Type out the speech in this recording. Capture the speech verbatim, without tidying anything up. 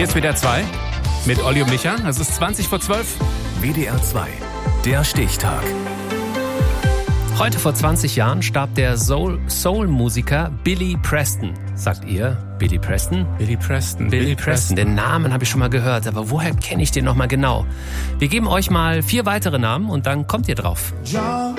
Hier ist W D R zwei mit Olli und Micha. Es ist zwanzig vor zwölf. W D R zwei, der Stichtag. Heute vor zwanzig Jahren starb der Soul- Soul-Musiker Billy Preston. Sagt ihr Billy Preston? Billy Preston. Billy, Billy Preston. Den Namen habe ich schon mal gehört, aber woher kenne ich den noch mal genau? Wir geben euch mal vier weitere Namen und dann kommt ihr drauf. John